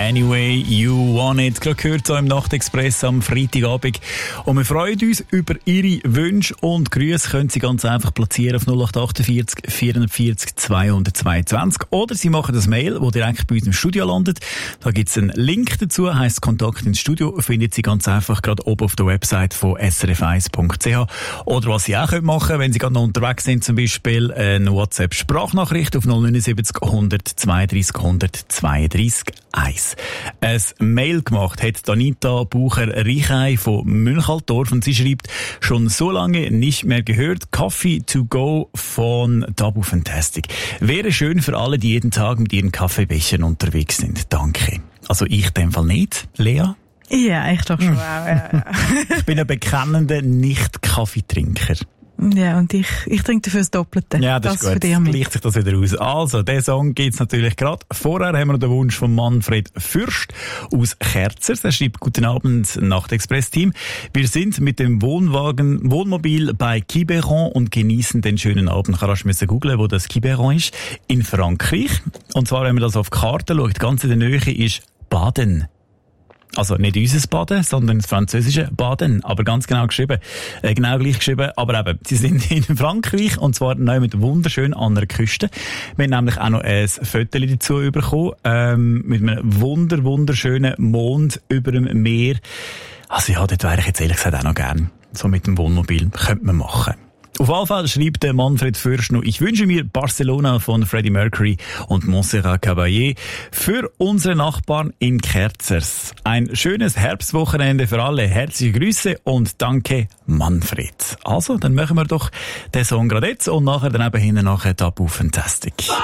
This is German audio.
Anyway You Want It. Gerade gehört so im Nachtexpress am Freitagabend. Und wir freuen uns über Ihre Wünsche und Grüße. Können Sie ganz einfach platzieren auf 0848 440 222. Oder Sie machen das Mail, das direkt bei uns im Studio landet. Da gibt es einen Link dazu, heisst Kontakt ins Studio. Findet Sie ganz einfach gerade oben auf der Website von srf1.ch. Oder was Sie auch machen können, wenn Sie gerade noch unterwegs sind, zum Beispiel eine WhatsApp-Sprachnachricht auf 079 132 132 1. Ein Mail gemacht hat Anita Bucher-Riechei von Münchaldorf und sie schreibt, schon so lange nicht mehr gehört, Coffee to go von Tabu Fantastic. Wäre schön für alle, die jeden Tag mit ihren Kaffeebechern unterwegs sind. Danke. Also ich in dem Fall nicht, Lea? Ja, ich doch schon auch. Ja. Ich bin ein bekennender Nicht-Kaffeetrinker. Ja, und ich trinke dafür das Doppelte. Ja, das ist gut. Gleicht sich das wieder aus. Also, den Song gibt's natürlich gerade. Vorher haben wir den Wunsch von Manfred Fürst aus Kerzers. Er schreibt, guten Abend, Nachtexpress-Team. Wir sind mit dem Wohnmobil bei Quiberon und genießen den schönen Abend. Ich musste googeln, wo das Quiberon ist. In Frankreich. Und zwar, wenn man das auf die Karte schaut, ganz in der Nähe ist Baden. Also nicht unser Baden, sondern das französische Baden. Aber ganz genau geschrieben. Genau gleich geschrieben. Aber eben, sie sind in Frankreich und zwar neu mit wunderschön an der Küste. Wir haben nämlich auch noch ein Foto dazu bekommen, mit einem wunderschönen Mond über dem Meer. Also ja, dort wäre ich jetzt ehrlich gesagt auch noch gern. So mit dem Wohnmobil. Könnte man machen. Auf jeden Fall schreibt der Manfred Fürst noch, ich wünsche mir Barcelona von Freddie Mercury und Montserrat Caballé für unsere Nachbarn in Kerzers. Ein schönes Herbstwochenende für alle. Herzliche Grüße und danke, Manfred. Also, dann machen wir doch den Song gerade jetzt und nachher dann eben hinten nachher Tabu Fantastic.